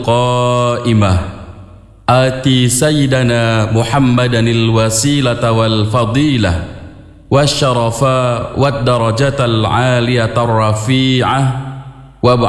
القائمة آتي سيدنا محمدا الوسيلة والفضيلة والشرف والدرجة العالية الرفيعة وابعث